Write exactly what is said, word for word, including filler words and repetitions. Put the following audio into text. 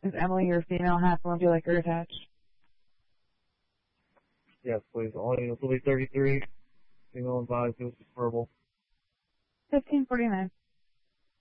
Is Emily your female half, or would you like her attached? Yes, please. All units will be thirty-three. Female and body, verbal. fifteen forty-nine.